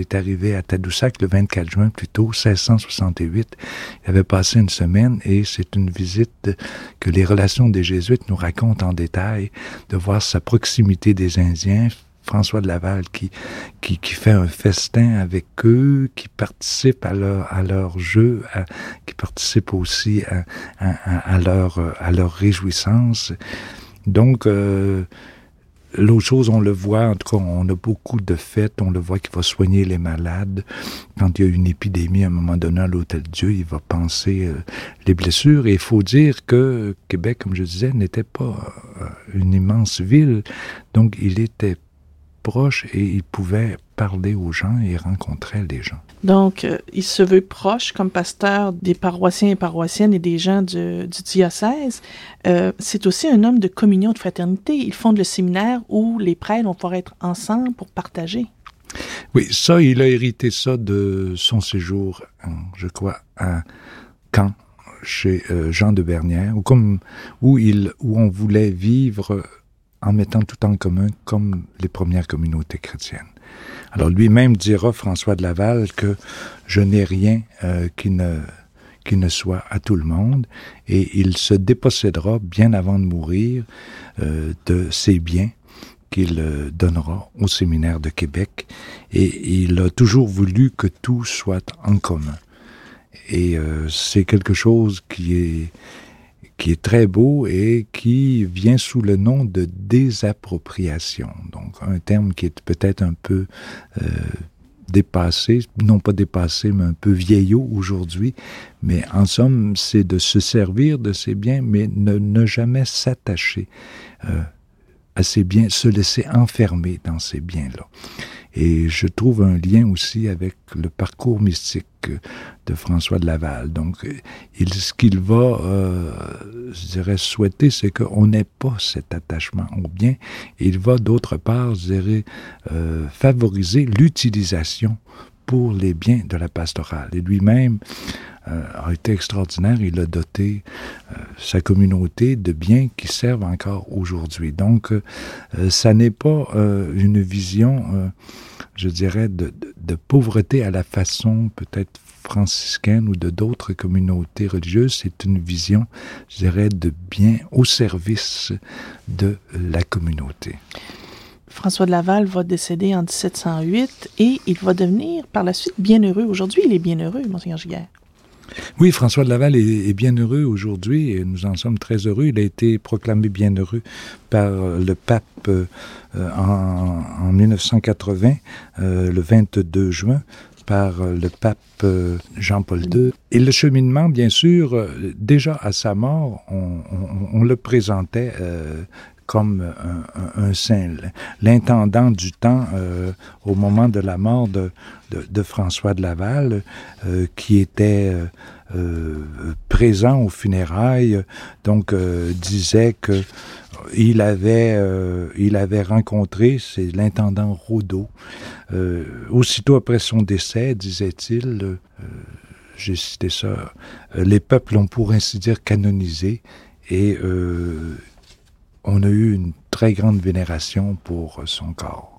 est arrivé à Tadoussac le 24 juin plus tôt, 1668. Il avait passé une semaine et c'est une visite que les relations des Jésuites nous racontent en détail, de voir sa proximité des Indiens. François de Laval qui fait un festin avec eux, qui participe à leur jeu, qui participe aussi à leur réjouissance. Donc, l'autre chose, on le voit, en tout cas, on a beaucoup de fêtes, on le voit qu'il va soigner les malades. Quand il y a une épidémie, à un moment donné, à l'Hôtel-Dieu, il va panser les blessures. Et il faut dire que Québec, comme je disais, n'était pas une immense ville. Donc, il était proche et il pouvait parler aux gens et rencontrer les gens. Donc, il se veut proche comme pasteur des paroissiens et paroissiennes et des gens du diocèse. C'est aussi un homme de communion, de fraternité. Il fonde le séminaire où les prêtres vont pouvoir être ensemble pour partager. Oui, ça, il a hérité ça de son séjour, je crois, à Caen, chez Jean de Bernière, où on voulait vivre en mettant tout en commun comme les premières communautés chrétiennes. Alors lui-même dira, François de Laval, que je n'ai rien qui ne soit à tout le monde, et il se dépossédera bien avant de mourir de ses biens qu'il donnera au séminaire de Québec, et il a toujours voulu que tout soit en commun. Et c'est quelque chose qui est très beau et qui vient sous le nom de désappropriation. Donc, un terme qui est peut-être un peu dépassé, non pas dépassé, mais un peu vieillot aujourd'hui. Mais en somme, c'est de se servir de ses biens, mais ne jamais s'attacher à ses biens, se laisser enfermer dans ces biens-là. Et je trouve un lien aussi avec le parcours mystique de François de Laval. Donc, ce qu'il va, je dirais, souhaiter, c'est qu'on n'ait pas cet attachement au bien. Il va, d'autre part, je dirais, favoriser l'utilisation pour les biens de la pastorale. Et lui-même a été extraordinaire. Il a doté sa communauté de biens qui servent encore aujourd'hui. Donc, ça n'est pas une vision, je dirais, de pauvreté à la façon peut-être franciscaine ou de d'autres communautés religieuses. C'est une vision, je dirais, de bien au service de la communauté. François de Laval va décéder en 1708 et il va devenir par la suite bienheureux. Aujourd'hui, il est bienheureux, Monseigneur Giguère. Oui, François de Laval est bienheureux aujourd'hui et nous en sommes très heureux. Il a été proclamé bienheureux par le pape en 1980, le 22 juin, par le pape Jean-Paul II. Et le cheminement, bien sûr, déjà à sa mort, on le présentait comme un saint. L'intendant du temps, au moment de la mort de François de Laval, qui était présent aux funérailles, donc disait que il avait rencontré, c'est l'intendant Rodeau. Aussitôt après son décès, disait-il, j'ai cité ça, les peuples ont pour ainsi dire canonisé, et on a eu une très grande vénération pour son corps.